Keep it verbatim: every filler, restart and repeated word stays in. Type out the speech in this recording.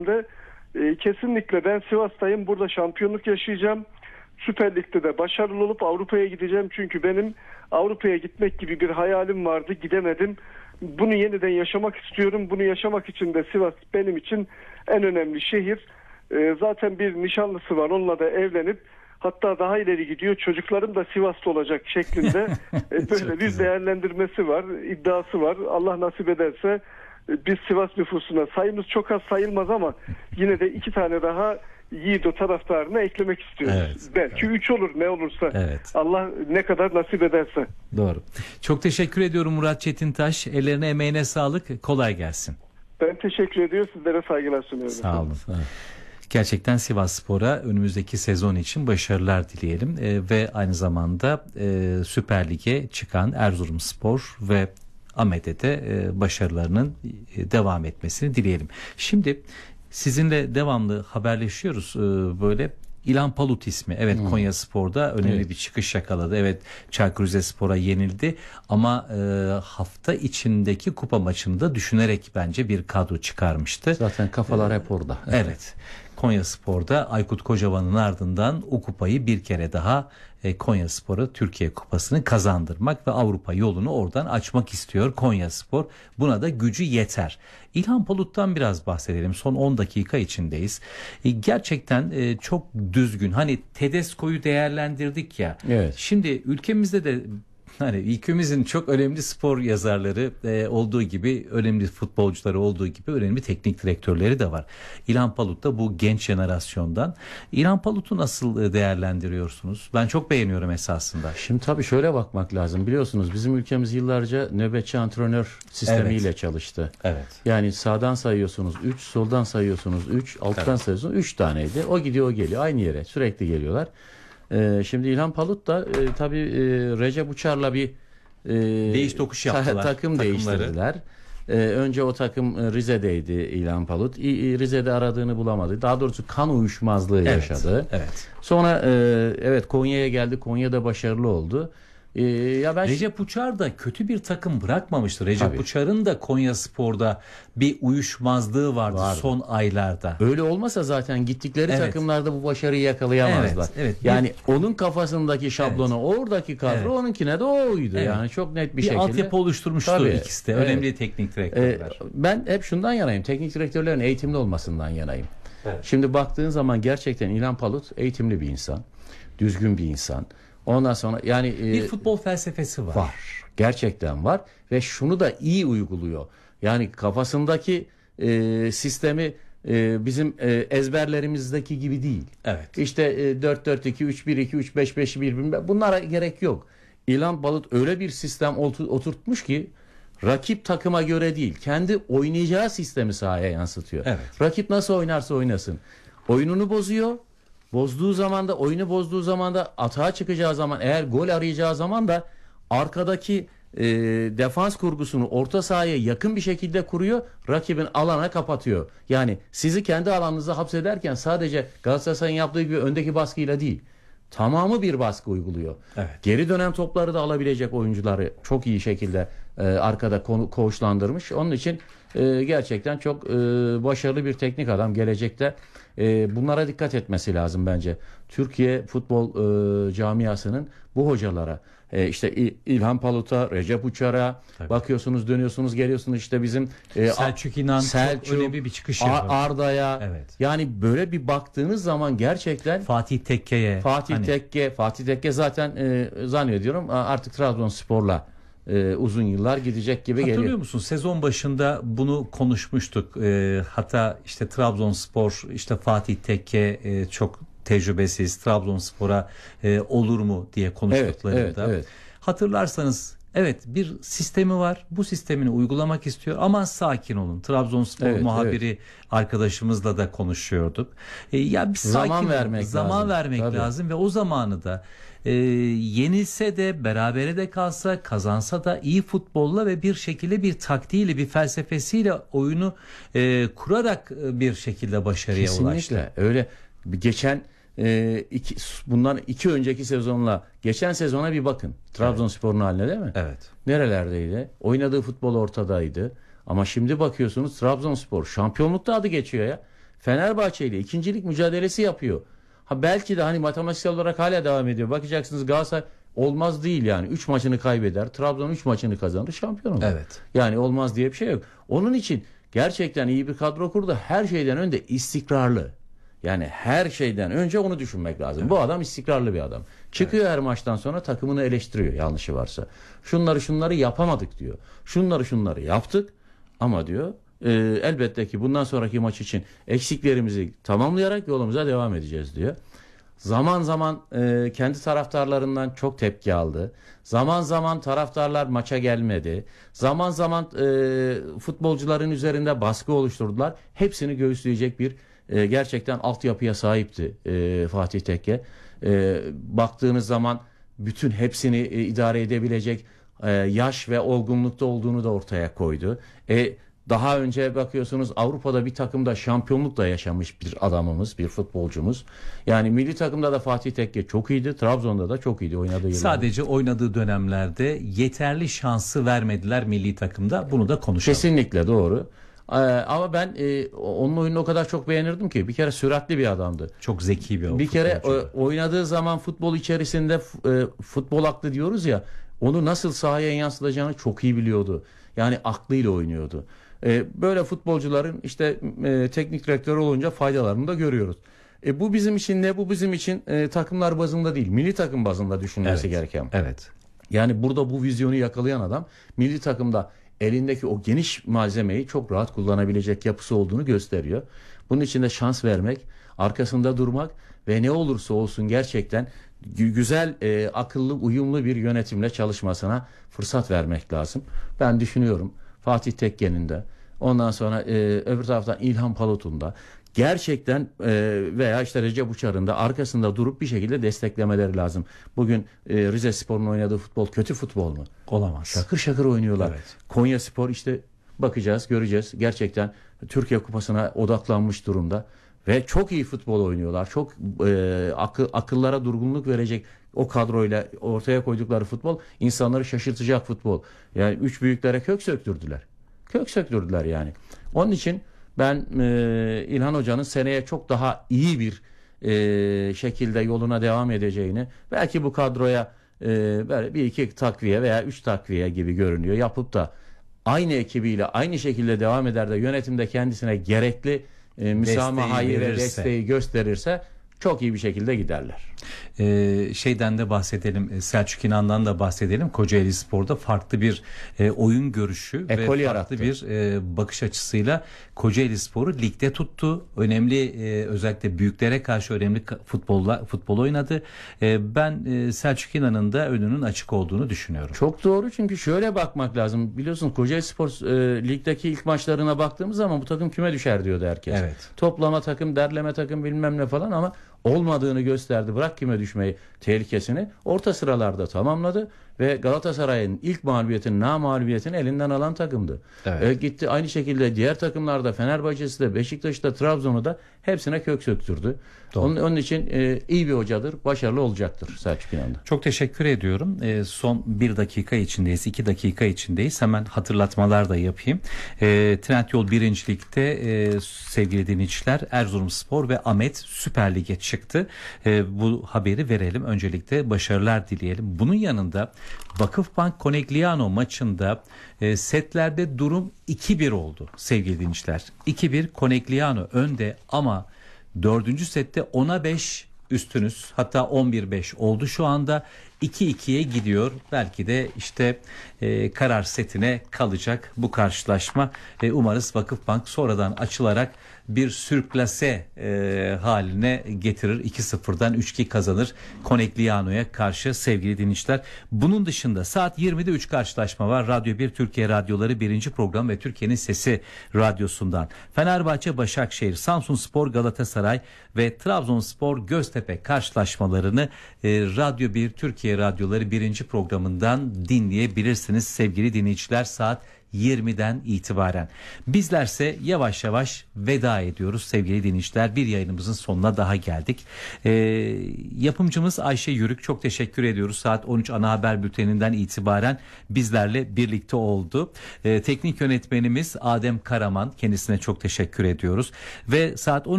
de e, kesinlikle ben Sivas'tayım. Burada şampiyonluk yaşayacağım. Süper Lig'de de başarılı olup Avrupa'ya gideceğim. Çünkü benim Avrupa'ya gitmek gibi bir hayalim vardı. Gidemedim. Bunu yeniden yaşamak istiyorum. Bunu yaşamak için de Sivas benim için en önemli şehir. E, zaten bir nişanlısı var. Onunla da evlenip hatta daha ileri gidiyor. Çocuklarım da Sivas'ta olacak şeklinde e, böyle bir değerlendirmesi var. İddiası var. Allah nasip ederse e, biz Sivas nüfusuna sayımız çok az sayılmaz ama yine de iki tane daha Yiğido taraftarına eklemek istiyoruz. Evet, Belki evet. üç olur ne olursa. Evet. Allah ne kadar nasip ederse. Doğru. Çok teşekkür ediyorum Murat Çetintaş. Ellerine emeğine sağlık. Kolay gelsin. Ben teşekkür ediyorum. Sizlere saygılar sunuyorum. Sağ olun. Gerçekten Sivasspor'a önümüzdeki sezon için başarılar dileyelim. Ee, ve aynı zamanda e, Süper Lig'e çıkan Erzurumspor ve Ahmet'e de e, başarılarının e, devam etmesini dileyelim. Şimdi sizinle devamlı haberleşiyoruz e, böyle. İlhan Palut ismi. Evet, hmm. Konyaspor'da önemli evet. bir çıkış yakaladı. Evet, Çaykur Rizespor'a yenildi ama e, hafta içindeki kupa maçında düşünerek bence bir kadro çıkarmıştı. Zaten kafalar ee, hep orada. Evet. evet. Konyaspor'da Aykut Kocaman'ın ardından o kupayı bir kere daha e, Konyaspor'a Türkiye Kupası'nı kazandırmak ve Avrupa yolunu oradan açmak istiyor Konyaspor. Buna da gücü yeter. İlhan Palut'tan biraz bahsedelim. Son on dakika içindeyiz. E, gerçekten e, çok düzgün. Hani Tedesco'yu değerlendirdik ya. Evet. Şimdi ülkemizde de hani ülkemizin çok önemli spor yazarları e, olduğu gibi, önemli futbolcuları olduğu gibi önemli teknik direktörleri de var. İlhan Palut da bu genç jenerasyondan. İlhan Palut'u nasıl değerlendiriyorsunuz? Ben çok beğeniyorum esasında. Şimdi tabii şöyle bakmak lazım. Biliyorsunuz bizim ülkemiz yıllarca nöbetçi antrenör sistemiyle evet. çalıştı. Evet. Yani sağdan sayıyorsunuz üç, soldan sayıyorsunuz üç, alttan evet. sayıyorsunuz üç taneydi. O gidiyor o geliyor aynı yere sürekli geliyorlar. Ee, şimdi İlhan Palut da e, tabii e, Recep Uçar'la bir e, değiş tokuş yaptılar. Ta, takım takımları. değiştirdiler. Ee, önce o takım Rize'deydi İlhan Palut. İ, İ, Rize'de aradığını bulamadı. Daha doğrusu kan uyuşmazlığı evet, yaşadı. Evet. Sonra e, evet Konya'ya geldi. Konya'da başarılı oldu. Ee, ya ben Recep Uçar da kötü bir takım bırakmamıştı. Recep Tabii. Uçar'ın da Konyaspor'da bir uyuşmazlığı vardı, vardı son aylarda. Öyle olmasa zaten gittikleri evet. takımlarda bu başarıyı yakalayamazlar. Evet, evet. Yani bir, onun kafasındaki şablonu, evet. oradaki kadro evet. onunkine de oydu. Evet. Yani çok net bir, bir şekilde. Bir altyapı oluşturmuştu Tabii. ikisi de. Evet. Önemli teknik direktörler. Ee, ben hep şundan yanayım. Teknik direktörlerin eğitimli olmasından yanayım. Evet. Şimdi baktığın zaman gerçekten İlhan Palut eğitimli bir insan. Düzgün bir insan. Ondan sonra yani bir e, futbol felsefesi var. Var. Gerçekten var ve şunu da iyi uyguluyor. Yani kafasındaki e, sistemi e, bizim e, ezberlerimizdeki gibi değil. Evet. İşte e, dört dört iki üç bir iki üç beş beş bir bunlara gerek yok. İlhan Palut öyle bir sistem oturtmuş ki rakip takıma göre değil, kendi oynayacağı sistemi sahaya yansıtıyor. Evet. Rakip nasıl oynarsa oynasın. Oyununu bozuyor. Bozduğu zaman da oyunu bozduğu zaman da atağa çıkacağı zaman eğer gol arayacağı zaman da arkadaki e, defans kurgusunu orta sahaya yakın bir şekilde kuruyor. Rakibin alana kapatıyor. Yani sizi kendi alanınıza hapsederken sadece Galatasaray'ın yaptığı gibi öndeki baskıyla değil. Tamamı bir baskı uyguluyor. Evet. Geri dönen topları da alabilecek oyuncuları çok iyi şekilde e, arkada ko- koğuşlandırmış. Onun için e, gerçekten çok e, başarılı bir teknik adam. Gelecekte e, bunlara dikkat etmesi lazım bence. Türkiye futbol e, camiasının bu hocalara e, işte İ- İlhan Palut'a, Recep Uçar'a Tabii. bakıyorsunuz, dönüyorsunuz, geliyorsunuz işte bizim e, Selçuk İnan Selçuk, çok önemli bir çıkış yapıyor. Arda'ya. Evet. Yani böyle bir baktığınız zaman gerçekten Fatih Tekke'ye. Fatih hani... Tekke, Fatih Tekke zaten e, zannediyorum artık Trabzonspor'la e, uzun yıllar gidecek gibi geliyor. Hatırlıyor musun? Sezon başında bunu konuşmuştuk. E, hatta işte Trabzonspor, işte Fatih Tekke e, çok tecrübesiz. Trabzonspor'a e, olur mu diye konuştuklarında. Evet, evet, evet. Hatırlarsanız evet bir sistemi var. Bu sistemini uygulamak istiyor ama sakin olun. Trabzonspor evet, muhabiri evet. arkadaşımızla da konuşuyorduk. E, ya bir sakin zaman vermek zaman lazım. vermek Tabii. lazım ve o zamanı da e, yenilse de berabere de kalsa kazansa da iyi futbolla ve bir şekilde bir taktiğiyle bir felsefesiyle oyunu e, kurarak bir şekilde başarıya Kesinlikle. ulaştı. Kesinlikle öyle. Geçen e, iki, bundan iki önceki sezonla geçen sezona bir bakın. Trabzonspor'un evet. haline değil mi? Evet. Nerelerdeydi? Oynadığı futbol ortadaydı. Ama şimdi bakıyorsunuz Trabzonspor şampiyonlukta adı geçiyor ya. Fenerbahçe ile ikincilik mücadelesi yapıyor. Ha belki de hani matematiksel olarak hala devam ediyor. Bakacaksınız Galatasaray olmaz değil yani. üç maçını kaybeder. Trabzon üç maçını kazanır. Şampiyon olur. Evet. Yani olmaz diye bir şey yok. Onun için gerçekten iyi bir kadro kurdu. Her şeyden önce istikrarlı. Yani her şeyden önce onu düşünmek lazım. Evet. Bu adam istikrarlı bir adam. Çıkıyor evet. her maçtan sonra takımını eleştiriyor yanlışı varsa. Şunları şunları yapamadık diyor. Şunları şunları yaptık ama diyor e, elbette ki bundan sonraki maç için eksiklerimizi tamamlayarak yolumuza devam edeceğiz diyor. Zaman zaman e, kendi taraftarlarından çok tepki aldı. Zaman zaman taraftarlar maça gelmedi. Zaman zaman e, futbolcuların üzerinde baskı oluşturdular. Hepsini göğüsleyecek bir e, gerçekten altyapıya sahipti e, Fatih Tekke. E, baktığınız zaman bütün hepsini e, idare edebilecek e, yaş ve olgunlukta olduğunu da ortaya koydu. E, Daha önce bakıyorsunuz Avrupa'da bir takımda şampiyonlukla yaşamış bir adamımız, bir futbolcumuz. Yani milli takımda da Fatih Tekke çok iyiydi. Trabzon'da da çok iyiydi oynadığı yıllarda. Sadece oynadığı dönemlerde yeterli şansı vermediler milli takımda. Bunu da konuşalım. Kesinlikle doğru. Ee, ama ben e, onun oyununu o kadar çok beğenirdim ki bir kere süratli bir adamdı. Çok zeki bir Bir kere e, oynadığı zaman futbol içerisinde e, futbol aklı diyoruz ya, onu nasıl sahaya yansıtacağını çok iyi biliyordu. Yani aklıyla oynuyordu. E, böyle futbolcuların işte e, teknik direktör olunca faydalarını da görüyoruz. E, bu bizim için ne? Bu bizim için e, takımlar bazında değil, milli takım bazında düşünülmesi evet, gereken. Evet. Yani burada bu vizyonu yakalayan adam milli takımda elindeki o geniş malzemeyi çok rahat kullanabilecek yapısı olduğunu gösteriyor. Bunun için de şans vermek, arkasında durmak ve ne olursa olsun gerçekten güzel, e, akıllı, uyumlu bir yönetimle çalışmasına fırsat vermek lazım. Ben düşünüyorum Fatih Tekke'nin de, ondan sonra e, öbür taraftan İlhan Palut'un da gerçekten e, veya işte Recep Uçar'ın da arkasında durup bir şekilde desteklemeleri lazım. Bugün e, Rizespor'un oynadığı futbol kötü futbol mu? Olamaz. Şakır şakır oynuyorlar. Evet. Konyaspor işte bakacağız, göreceğiz. Gerçekten Türkiye Kupası'na odaklanmış durumda ve çok iyi futbol oynuyorlar. Çok e, akıl, akıllara durgunluk verecek o kadroyla ortaya koydukları futbol insanları şaşırtacak futbol. Yani üç büyüklere kök söktürdüler. Kök söktürdüler yani. Onun için ben e, İlhan Hoca'nın seneye çok daha iyi bir e, şekilde yoluna devam edeceğini, belki bu kadroya e, böyle bir iki takviye veya üç takviye gibi görünüyor, yapıp da aynı ekibiyle aynı şekilde devam eder de yönetimde kendisine gerekli e, müsamahayı ve desteği gösterirse çok iyi bir şekilde giderler. Ee, şeyden de bahsedelim, Selçuk İnan'dan da bahsedelim. Kocaeli Spor'da farklı bir e, oyun görüşü Ekol ve farklı yarattı. bir e, bakış açısıyla Kocaeli Spor'u ligde tuttu. Önemli, e, özellikle büyüklere karşı önemli futbolla futbol oynadı. E, ben e, Selçuk İnan'ın da önünün açık olduğunu düşünüyorum. Çok doğru, çünkü şöyle bakmak lazım. Biliyorsun Kocaeli Spor e, ligdeki ilk maçlarına baktığımız zaman bu takım küme düşer diyordu herkes. Evet. Toplama takım, derleme takım, bilmem ne falan, ama olmadığını gösterdi. Bırak küme düşmeyi tehlikesini. Orta sıralarda tamamladı ve Galatasaray'ın ilk mağlubiyetini, na mağlubiyetini elinden alan takımdı. Evet. E, gitti aynı şekilde diğer takımlarda, Fenerbahçe'si de, Beşiktaş'ta, Trabzon'u da hepsine kök söktürdü. Onun, onun için e, iyi bir hocadır, başarılı olacaktır Selçuk İnan'da. Çok teşekkür ediyorum. E, son bir dakika içindeyiz, iki dakika içindeyiz. Hemen hatırlatmalar da yapayım. E, Trendyol birincilikte e, sevgili dinleyiciler, Erzurumspor ve Ahmet Süper Lig'e çıktı. E, bu haberi verelim. Öncelikle başarılar dileyelim. Bunun yanında Vakıfbank Conegliano maçında e, setlerde durum iki bir oldu sevgili dinleyiciler. iki bir Conegliano önde ama dördüncü sette ona beş üstünüz, hatta on bir beş oldu. Şu anda iki ikiye gidiyor. Belki de işte e, karar setine kalacak bu karşılaşma. E, umarız Vakıfbank sonradan açılarak bir sürklase e, haline getirir. iki sıfırdan üç iki kazanır Conegliano'ya karşı sevgili dinleyiciler. Bunun dışında saat yirmide üç karşılaşma var. Radyo bir Türkiye Radyoları birinci program ve Türkiye'nin Sesi Radyosu'ndan. Fenerbahçe, Başakşehir, Samsunspor, Galatasaray ve Trabzonspor, Göztepe karşılaşmalarını e, Radyo bir Türkiye Radyoları birinci programından dinleyebilirsiniz sevgili dinleyiciler. Saat yirmiden itibaren. Bizlerse yavaş yavaş veda ediyoruz sevgili dinleyiciler. Bir yayınımızın sonuna daha geldik. Ee, yapımcımız Ayşe Yürük, çok teşekkür ediyoruz. Saat on üç ana haber bülteninden itibaren bizlerle birlikte oldu. Ee, teknik yönetmenimiz Adem Karaman, kendisine çok teşekkür ediyoruz. Ve saat on